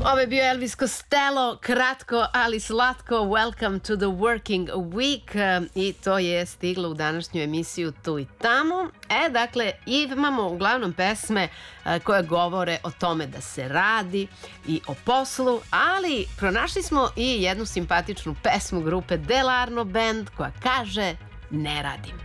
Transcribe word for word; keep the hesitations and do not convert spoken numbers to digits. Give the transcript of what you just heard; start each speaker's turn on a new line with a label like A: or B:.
A: Ovo je bio Elvis Costello, kratko ali slatko, Welcome to the Working Week, i to je stiglo u današnju emisiju Tu i tamo. E, dakle, imamo uglavnom pesme koje govore o tome da se radi i o poslu, ali pronašli smo i jednu simpatičnu pesmu grupe Delarno Band koja kaže ne radim.